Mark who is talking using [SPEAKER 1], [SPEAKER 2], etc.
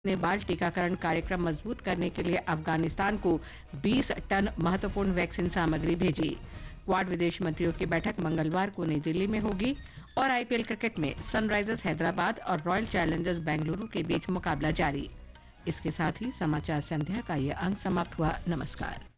[SPEAKER 1] ने बाल टीकाकरण कार्यक्रम मजबूत करने के लिए अफगानिस्तान को 20 टन महत्वपूर्ण वैक्सीन सामग्री भेजी। क्वाड विदेश मंत्रियों की बैठक मंगलवार को नई दिल्ली में होगी। और आईपीएल क्रिकेट में सनराइजर्स हैदराबाद और रॉयल चैलेंजर्स बेंगलुरु के बीच मुकाबला जारी। इसके साथ ही समाचार संध्या का ये अंक समाप्त हुआ। नमस्कार।